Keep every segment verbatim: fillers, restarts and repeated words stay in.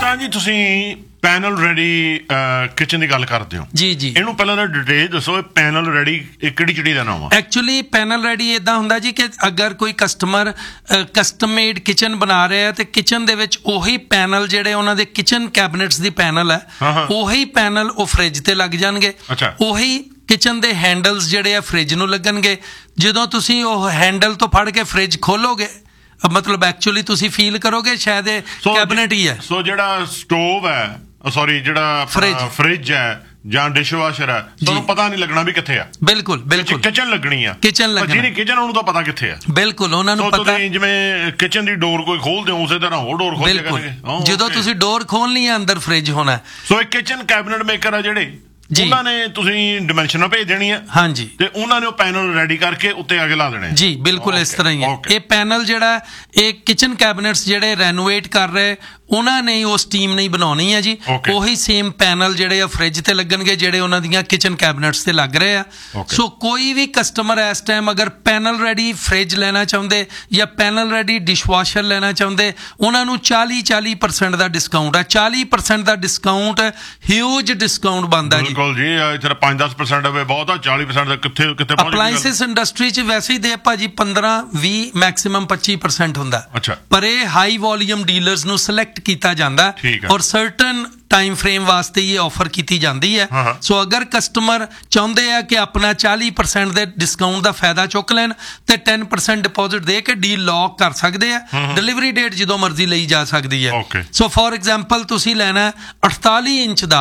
ਕਪਤਾਨ ਜੀ ਤੁਸੀਂ ਪੈਨਲ ਰੈਡੀ ਕਿਚਨ ਦੀ ਗੱਲ ਕਰਦੇ ਹੋ ਜੀ ਜੀ ਇਹਨੂੰ ਪਹਿਲਾਂ ਤਾਂ ਡਿਟੇਲ ਦੱਸੋ ਪੈਨਲ ਰੈਡੀ ਕਿਹੜੀ ਚੀਜ਼ ਦਾ ਨਾਮ ਆ ਐਕਚੁਅਲੀ ਪੈਨਲ ਰੈਡੀ ਇਦਾਂ ਹੁੰਦਾ ਜੀ ਕਿ ਅਗਰ ਕੋਈ ਕਸਟਮਰ ਕਸਟਮ ਮੇਡ ਕਿਚਨ ਬਣਾ ਰਿਹਾ ਤੇ ਕਿਚਨ ਦੇ ਵਿੱਚ ਉਹੀ ਪੈਨਲ ਜਿਹੜੇ ਉਹਨਾਂ ਦੇ ਕਿਚਨ ਕੈਬਨਿਟਸ ਦੀ ਪੈਨਲ ਹੈ ਉਹੀ ਪੈਨਲ ਉਹ ਫ੍ਰਿਜ ਤੇ ਲੱਗ ਜਾਣਗੇ ਉਹੀ ਕਿਚਨ ਦੇ ਹੈਂਡਲਸ ਜਿਹੜੇ ਆ ਫ੍ਰਿਜ ਨੂੰ ਲੱਗਣਗੇ ਜਦੋਂ ਤੁਸੀਂ ਉਹ ਹੈਂਡਲ ਤੋਂ ਫੜ ਕੇ ਫ੍ਰਿਜ ਖੋਲੋਗੇ ਮਤਲਬ ਐਕਚੁਅਲੀ ਤੁਸੀਂ ਫੀਲ ਕਰੋਗੇ ਸ਼ਾਇਦ ਇਹ ਕੈਬਨਿਟ ਹੀ ਹੈ ਸੋ ਜਿਹੜਾ ਸਟੋਵ ਹੈ ਸੌਰੀ ਜਿਹੜਾ ਫ੍ਰਿਜ ਹੈ ਜਾਂ ਡਿਸ਼ਵਾਸ਼ਰ ਹੈ ਤੁਹਾਨੂੰ ਪਤਾ ਨਹੀਂ ਲੱਗਣਾ ਵੀ ਕਿੱਥੇ ਆ ਬਿਲਕੁਲ ਬਿਲਕੁਲ ਕਿਚਨ ਲੱਗਣੀ ਆ ਕਿਚਨ ਲੱਗਣੀ ਜਿਹਨੇ ਕਿਚਨ ਉਹਨੂੰ ਤਾਂ ਪਤਾ ਕਿੱਥੇ ਆ ਬਿਲਕੁਲ ਉਹਨਾਂ ਨੂੰ ਪਤਾ ਜਿਵੇਂ ਕਿਚਨ ਦੀ ਡੋਰ ਕੋਈ ਖੋਲਦੇ ਹੋ ਉਸੇ ਤਰ੍ਹਾਂ ਉਹ ਡੋਰ ਖੋਲ ਕੇ ਜਦੋਂ ਤੁਸੀਂ ਡੋਰ ਖੋਲਣੀ ਹੈ ਅੰਦਰ ਫ੍ਰਿਜ ਹੋਣਾ ਸੋ ਇਹ ਕਿਚਨ ਕੈਬਨਿਟ ਮੇਕਰ ਆ ਜਿਹੜੇ ਉਹਨਾਂ ਨੇ ਤੁਸੀਂ ਡਿਮੈਂਸ਼ਨਾਂ ਭੇਜ ਦੇਣੀਆਂ ਹਾਂਜੀ ਤੇ ਉਹਨਾਂ ਨੇ ਉਹ ਪੈਨਲ ਰੈਡੀ ਕਰਕੇ ਉੱਤੇ ਅੱਗੇ ਲਾ ਦੇਣੇ ਜੀ ਬਿਲਕੁਲ ਇਸ ਤਰ੍ਹਾਂ ਹੀ ਹੈ ਇਹ ਪੈਨਲ ਜਿਹੜਾ ਇਹ ਕਿਚਨ ਕੈਬਨਿਟਸ ਜਿਹੜੇ ਰੈਨੋਵੇਟ ਕਰ ਰਹੇ ਉਹਨਾਂ ਨੇ ਉਹ ਸਟੀਮ ਨਹੀਂ ਬਣਾਉਣੀ ਹੈ ਜੀ ਉਹੀ ਸੇਮ ਪੈਨਲ ਜਿਹੜੇ ਆ ਫ੍ਰਿਜ ਤੇ ਲੱਗਣਗੇ ਜਿਹੜੇ ਉਹਨਾਂ ਦੀਆਂ ਕਿਚਨ ਕੈਬਨਿਟਸ ਤੇ ਲੱਗ ਰਹੇ ਆ ਸੋ ਕੋਈ ਵੀ ਕਸਟਮਰ ਇਸ ਟਾਈਮ ਅਗਰ ਪੈਨਲ ਰੈਡੀ ਫ੍ਰਿਜ ਲੈਣਾ ਚਾਹੁੰਦੇ ਜਾਂ ਪੈਨਲ ਰੈਡੀ ਡਿਸ਼ਵਾਸ਼ਰ ਲੈਣਾ ਚਾਹੁੰਦੇ ਉਹਨਾਂ ਨੂੰ ਚਾਲੀ ਚਾਲੀ ਪਰਸੈਂਟ ਦਾ ਡਿਸਕਾਊਂਟ ਹੈ ਚਾਲੀ ਪਰਸੈਂਟ ਦਾ ਡਿਸਕਾਊਂਟ ਹਿਊਜ ਡਿਸਕਾਊਂਟ ਬਣਦਾ ਜੀ ਬਿਲਕੁਲ ਜੀ ਇੱਥੇ ਪੰਜ ਦਸ ਪਰਸੈਂਟ ਹੋਵੇ ਬਹੁਤ ਆ ਚਾਲੀ ਪਰਸੈਂਟ ਦਾ ਕਿੱਥੇ ਕਿੱਥੇ ਪਹੁੰਚ ਅਪਲਾਈਐਂਸਿਸ ਇੰਡਸਟਰੀ 'ਚ ਵੈਸੇ ਹੀ ਦੇ ਭਾਜੀ ਪੰਦਰਾਂ ਵੀਹ ਮੈਕਸਿਮਮ ਪੱਚੀ ਪਰਸੈਂਟ ਹੁੰਦਾ ਪਰ ਇਹ ਹਾਈ ਵੋਲੀਅਮ ਡੀਲਰਸ ਨੂੰ ਸਿਲੈਕਟ ਕੀਤਾ ਜਾਂਦਾ ਔਰ ਸਰਟਨ ਟਾਈਮ ਫਰੇਮ ਵਾਸਤੇ ਇਹ ਆਫਰ ਕੀਤੀ ਜਾਂਦੀ ਹੈ ਸੋ ਅਗਰ ਕਸਟਮਰ ਚਾਹੁੰਦੇ ਆ ਕਿ ਆਪਣਾ ਚਾਲੀ ਪਰਸੈਂਟ ਦੇ ਡਿਸਕਾਊਂਟ ਦਾ ਫਾਇਦਾ ਚੁੱਕ ਲੈਣ ਤੇ ਦਸ ਪਰਸੈਂਟ ਡਿਪੋਜ਼ਿਟ ਦੇ ਕੇ ਡੀਲ ਲੌਕ ਕਰ ਸਕਦੇ ਆ ਡਿਲੀਵਰੀ ਡੇਟ ਜਦੋਂ ਮਰਜ਼ੀ ਲਈ ਜਾ ਸਕਦੀ ਹੈ ਸੋ ਫੋਰ ਐਗਜ਼ਾਮਪਲ ਤੁਸੀਂ ਲੈਣਾ ਅਠਤਾਲੀ inch the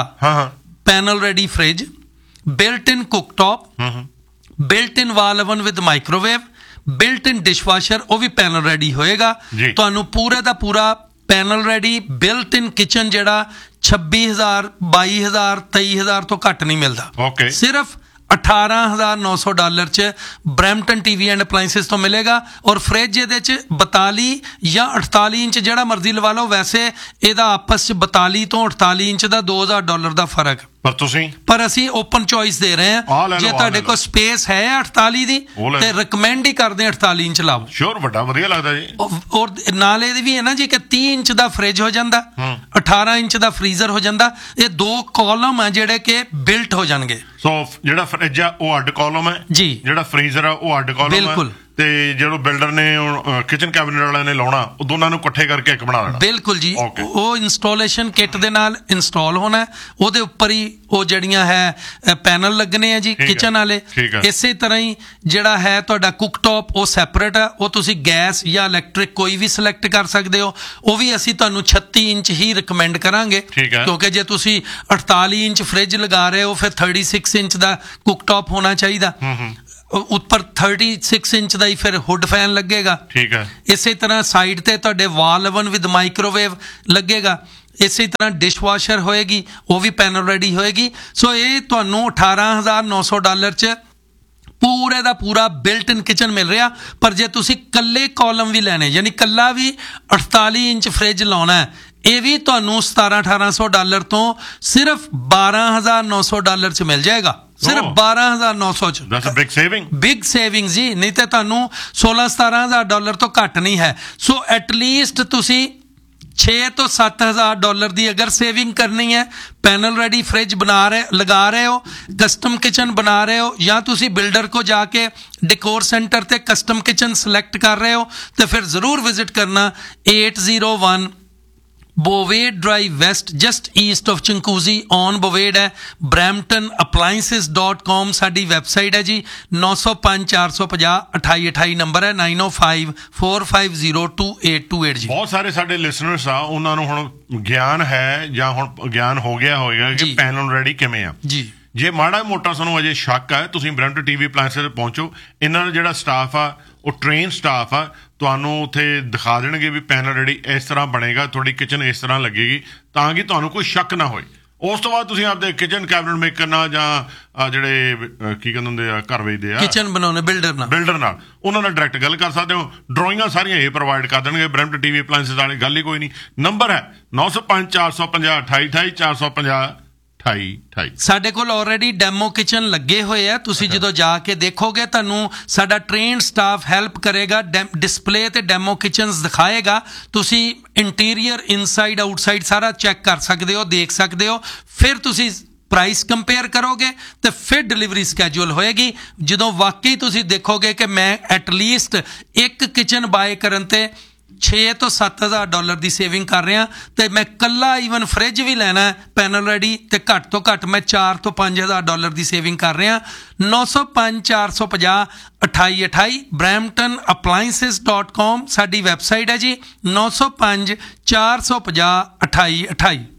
panel ready fridge built in ਕੁਕਟੌਪ built in wall oven with microwave built in dishwasher ਉਹ ਵੀ ਪੈਨਲ ਰੈਡੀ ਹੋਏਗਾ ਤੁਹਾਨੂੰ ਪੂਰੇ ਦਾ ਪੂਰਾ ਪੈਨਲ ਰੈਡੀ ਬਿਲਟ ਇਨ ਕਿਚਨ ਜਿਹੜਾ ਛੱਬੀ ਹਜ਼ਾਰ ਬਾਈ ਹਜ਼ਾਰ ਤੇਈ ਹਜ਼ਾਰ ਤੋਂ ਘੱਟ ਨਹੀਂ ਮਿਲਦਾ ਸਿਰਫ ਅਠਾਰਾਂ ਹਜ਼ਾਰ ਨੌ ਸੌ ਡਾਲਰ 'ਚ ਬਰੈਂਪਟਨ ਟੀਵੀ ਐਂਡ ਅਪਲਾਈਐਂਸਿਸ ਤੋਂ ਮਿਲੇਗਾ ਔਰ ਫ੍ਰਿਜ ਇਹਦੇ 'ਚ ਬਤਾਲੀ ਜਾਂ ਅਠਤਾਲੀ ਇੰਚ ਜਿਹੜਾ ਮਰਜ਼ੀ ਲਵਾ ਲਓ ਵੈਸੇ ਇਹਦਾ ਆਪਸ 'ਚ ਬਤਾਲੀ ਤੋਂ ਅਠਤਾਲੀ ਇੰਚ ਦਾ ਦੋ ਹਜ਼ਾਰ ਡਾਲਰ ਦਾ ਫਰਕ ਪਰ ਤੁਸੀਂ ਪਰ ਅਸੀਂ ਓਪਨ ਚੋਇਸ ਦੇ ਰਹੇ ਹਾਂ ਜੇ ਤੁਹਾਡੇ ਕੋਲ ਸਪੇਸ ਹੈ ਅਠਤਾਲੀ ਦੀ ਤੇ ਰეკਮੈਂਡ ਹੀ ਕਰਦੇ ਅਠਤਾਲੀ ਇੰਚ ਲਾਓ ਸ਼ੋਰ ਵੱਡਾ ਵਧੀਆ ਲੱਗਦਾ ਜੀ ਔਰ ਨਾਲ ਇਹਦੀ ਵੀ ਹੈ ਨਾ ਜੀ ਕਿ ਤੀਹ ਇੰਚ ਦਾ ਫ੍ਰਿਜ ਹੋ ਜਾਂਦਾ ਅਠਾਰਾਂ ਇੰਚ ਦਾ ਫ੍ਰੀਜ਼ਰ ਹੋ ਜਾਂਦਾ ਇਹ ਦੋ ਕਾਲਮ ਆ ਜਿਹੜੇ ਕਿ ਬਿਲਟ ਹੋ ਜਾਣਗੇ ਸੋ ਜਿਹੜਾ ਫ੍ਰਿਜ ਆ ਉਹ ਅੱਡ ਕਾਲਮ ਹੈ ਜੀ ਜਿਹੜਾ ਫ੍ਰੀਜ਼ਰ ਆ ਉਹ ਅੱਡ ਕਾਲਮ ਹੈ ਬਿਲਕੁਲ ਤੇ ਜਦੋਂ ਬਿਲਡਰ ਨੇ ਕਿਚਨ ਕੈਬਨਿਟ ਵਾਲਿਆਂ ਨੇ ਲਾਉਣਾ ਉਹ ਦੋਨਾਂ ਨੂੰ ਇਕੱਠੇ ਕਰਕੇ ਇੱਕ ਬਣਾ ਦੇਣਾ ਬਿਲਕੁਲ ਜੀ ਉਹ ਇੰਸਟਾਲੇਸ਼ਨ ਕਿੱਟ ਦੇ ਨਾਲ ਇੰਸਟਾਲ ਹੋਣਾ ਉਹਦੇ ਉੱਪਰ ਹੀ ਉਹ ਜਿਹੜੀਆਂ ਹੈ ਪੈਨਲ ਲੱਗਣੇ ਆ ਜੀ ਕਿਚਨ ਵਾਲੇ ਇਸੇ ਤਰ੍ਹਾਂ ਹੀ ਜਿਹੜਾ ਹੈ ਤੁਹਾਡਾ ਕੁਕਟੌਪ ਉਹ ਸੈਪਰੇਟ ਆ ਉਹ ਤੁਸੀਂ ਗੈਸ ਜਾਂ ਇਲੈਕਟ੍ਰਿਕ ਕੋਈ ਵੀ ਸਿਲੈਕਟ ਕਰ ਸਕਦੇ ਹੋ ਉਹ ਵੀ ਅਸੀਂ ਤੁਹਾਨੂੰ ਛੱਤੀ ਇੰਚ ਹੀ ਰਿਕਮੈਂਡ ਕਰਾਂਗੇ ਕਿਉਂਕਿ ਜੇ ਤੁਸੀਂ ਅਠਤਾਲੀ ਇੰਚ ਫ੍ਰਿਜ ਲਗਾ ਰਹੇ ਹੋ ਫਿਰ ਛੱਤੀ ਇੰਚ ਦਾ ਕੁਕਟੌਪ ਹੋਣਾ ਚਾਹੀਦਾ ਉੱਪਰ ਛੱਤੀ ਇੰਚ ਦਾ ਹੀ ਫਿਰ ਹੁੱਡ ਫੈਨ ਲੱਗੇਗਾ ਠੀਕ ਹੈ ਇਸੇ ਤਰ੍ਹਾਂ ਸਾਈਡ ਤੇ ਤੁਹਾਡੇ ਵਾਲ ਓਵਨ ਵਿਦ ਮਾਈਕ੍ਰੋਵੇਵ ਲੱਗੇਗਾ ਇਸੇ ਤਰ੍ਹਾਂ ਡਿਸ਼ਵਾਸ਼ਰ ਹੋਏਗੀ ਉਹ ਵੀ ਪੈਨਲ ਰੈਡੀ ਹੋਏਗੀ ਸੋ ਇਹ ਤੁਹਾਨੂੰ ਅਠਾਰਾਂ ਹਜ਼ਾਰ ਨੌ ਸੌ ਡਾਲਰ 'ਚ ਪੂਰੇ ਦਾ ਪੂਰਾ ਬਿਲਟ ਇਨ ਕਿਚਨ ਮਿਲ ਰਿਹਾ ਪਰ ਜੇ ਤੁਸੀਂ ਕੱਲੇ ਕਾਲਮ ਵੀ ਲੈਣੇ ਯਾਨੀ ਕੱਲਾ ਵੀ ਅਠਤਾਲੀ ਇੰਚ ਫ੍ਰਿਜ ਲਾਉਣਾ ਹੈ ਇਹ ਵੀ ਤੁਹਾਨੂੰ ਸਤਾਰਾਂ ਅਠਾਰਾਂ ਸੌ ਡਾਲਰ ਤੋਂ ਸਿਰਫ ਬਾਰਾਂ ਹਜ਼ਾਰ ਨੌ ਸੌ ਡਾਲਰ 'ਚ ਮਿਲ ਜਾਏਗਾ ਸਿਰਫ ਬਾਰਾਂ ਹਜ਼ਾਰ ਨੌ ਸੌ 'ਚ ਬਿਗ ਸੇਵਿੰਗ ਬਿਗ ਸੇਵਿੰਗ ਜੀ ਨਹੀਂ ਤੇ ਤੁਹਾਨੂੰ ਸੋਲਾਂ ਸਤਾਰਾਂ ਹਜ਼ਾਰ ਡਾਲਰ ਤੋਂ ਘੱਟ ਨਹੀਂ ਹੈ ਸੋ ਐਟਲੀਸਟ ਤੁਸੀਂ ਛੇ ਤੋਂ ਸੱਤ ਹਜ਼ਾਰ ਡਾਲਰ ਦੀ ਅਗਰ ਸੇਵਿੰਗ ਕਰਨੀ ਹੈ ਪੈਨਲ ਰੈਡੀ ਫ੍ਰਿਜ ਬਣਾ ਰਹੇ ਲਗਾ ਰਹੇ ਹੋ ਕਸਟਮ ਕਿਚਨ ਬਣਾ ਰਹੇ ਹੋ ਜਾਂ ਤੁਸੀਂ ਬਿਲਡਰ ਕੋ ਜਾ ਕੇ ਡੈਕੋਰ ਸੈਂਟਰ ਤੇ ਕਸਟਮ ਕਿਚਨ ਸਿਲੈਕਟ ਕਰ ਰਹੇ ਹੋ ਤੇ ਫਿਰ ਜ਼ਰੂਰ ਵਿਜ਼ਿਟ ਕਰਨਾ eight oh one Bovade Drive West just east of Chinguacousy on Bovade ਹੈ brampton appliances dot com ਸਾਡੀ ਵੈਬਸਾਈਟ ਹੈ ਜੀ ਨੌ ਸੌ ਪੰਜ ਚਾਰ ਸੌ ਪੰਜਾਹ ਅਠਾਈ ਅਠਾਈ ਨੰਬਰ ਹੈ nine oh five four five zero two eight two eight ਜੀ ਬਹੁਤ ਸਾਰੇ ਸਾਡੇ ਲਿਸਨਰਸ ਆ ਉਹਨਾਂ ਨੂੰ ਹੁਣ ਗਿਆਨ ਹੈ ਜਾਂ ਹੁਣ ਗਿਆਨ ਹੋ ਗਿਆ ਹੋਏਗਾ ਕਿ ਪੈਨਲ ਰੈਡੀ ਕਿਵੇਂ ਆ ਜੀ ਜੇ ਮਾੜਾ ਮੋਟਾ ਸਾਨੂੰ ਅਜੇ ਸ਼ੱਕ ਹੈ ਤੁਸੀਂ ਬਰੈਂਪਟਨ ਟੀਵੀ ਅਪਲਾਈਐਂਸਿਸ ਤੇ ਪਹੁੰਚੋ ਇਹਨਾਂ ਦਾ ਜਿਹੜਾ ਸਟਾਫ ਆ ਉਹ ਟ੍ਰੇਨ ਸਟਾਫ ਆ ਤੁਹਾਨੂੰ ਉੱਥੇ ਦਿਖਾ ਦੇਣਗੇ ਵੀ ਪੈਨਲ ਰੈਡੀ ਇਸ ਤਰ੍ਹਾਂ ਬਣੇਗਾ ਤੁਹਾਡੀ ਕਿਚਨ ਇਸ ਤਰ੍ਹਾਂ ਲੱਗੇਗੀ ਤਾਂ ਕਿ ਤੁਹਾਨੂੰ ਕੋਈ ਸ਼ੱਕ ਨਾ ਹੋਏ ਉਸ ਤੋਂ ਬਾਅਦ ਤੁਸੀਂ ਆਪਦੇ ਕਿਚਨ ਕੈਬਨਿਟ ਮੇਕਰ ਨਾਲ ਜਾਂ ਜਿਹੜੇ ਕੀ ਕਹਿੰਦੇ ਹੁੰਦੇ ਆ ਘਰ ਵੇਚਦੇ ਆ ਕਿਚਨ ਬਣਾਉਣੇ ਬਿਲਡਰ ਨਾਲ ਬਿਲਡਰ ਨਾਲ ਉਹਨਾਂ ਨਾਲ ਡਾਇਰੈਕਟ ਗੱਲ ਕਰ ਸਕਦੇ ਹੋ ਡਰਾਇੰਗਾਂ ਸਾਰੀਆਂ ਇਹ ਪ੍ਰੋਵਾਈਡ ਕਰ ਦੇਣਗੇ ਬਰੈਂਪਟਨ ਟੀਵੀ ਅਪਲਾਈਐਂਸਿਸ ਵਾਲੇ ਗੱਲ ਹੀ ਕੋਈ ਨਹੀਂ ਨੰਬਰ ਹੈ ਨੌ ਸੌ ਪੰਜ ਚਾਰ ਸੌ ਪੰਜਾਹ ਅਠਾਈ ਅਠਾਈ ਚਾਰ ਸੌ ਪੰਜਾਹ ਅਠਾਈ ਅਠਾਈ। ਸਾਡੇ ਕੋਲ ਆਲਰੇਡੀ ਡੈਮੋ ਕਿਚਨ ਲੱਗੇ ਹੋਏ ਆ, ਤੁਸੀਂ ਜਦੋਂ ਜਾ ਕੇ ਦੇਖੋਗੇ ਤੁਹਾਨੂੰ ਸਾਡਾ ਟ੍ਰੇਨਡ ਸਟਾਫ ਹੈਲਪ ਕਰੇਗਾ, ਡਿਸਪਲੇ ਤੇ ਡੈਮੋ ਕਿਚਨਸ ਦਿਖਾਏਗਾ, ਤੁਸੀਂ ਇੰਟੀਰੀਅਰ ਇਨਸਾਈਡ ਆਊਟਸਾਈਡ ਸਾਰਾ ਚੈੱਕ ਕਰ ਸਕਦੇ ਹੋ, ਦੇਖ ਸਕਦੇ ਹੋ, ਫਿਰ ਤੁਸੀਂ ਪ੍ਰਾਈਸ ਕੰਪੇਅਰ ਕਰੋਗੇ ਤੇ ਫਿਰ ਡਿਲੀਵਰੀ ਸਕੈਜੂਲ ਹੋਏਗੀ। ਜਦੋਂ ਵਾਕਈ ਤੁਸੀਂ ਦੇਖੋਗੇ ਕਿ ਮੈਂ ਐਟਲੀਸਟ ਇੱਕ ਕਿਚਨ ਬਾਏ ਕਰਨ ਤੇ ਛੇ ਤੋਂ ਸੱਤ ਹਜ਼ਾਰ ਡਾਲਰ ਦੀ ਸੇਵਿੰਗ ਕਰ ਰਿਹਾ, ਤੇ ਮੈਂ ਕੱਲਾ ਈਵਨ ਫ੍ਰਿਜ ਵੀ ਲੈਣਾ ਪੈਨਲ ਰੈਡੀ ਤੇ ਘੱਟ ਤੋਂ ਘੱਟ ਮੈਂ ਚਾਰ ਤੋਂ ਪੰਜ ਹਜ਼ਾਰ ਡਾਲਰ ਦੀ ਸੇਵਿੰਗ ਕਰ ਰਿਹਾ। ਨੌ ਸੌ ਪੰਜ ਚਾਰ ਸੌ ਪੰਜਾਹ ਅਠਾਈ ਅਠਾਈ ਬਰੈਂਪਟਨ ਅਪਲਾਇੰਸਿਸ ਡਾਟ ਕਾਮ ਸਾਡੀ ਵੈਬਸਾਈਟ ਹੈ ਜੀ। ਨੌ ਸੌ ਪੰਜ ਚਾਰ ਸੌ ਪੰਜਾਹ ਅਠਾਈ ਅਠਾਈ।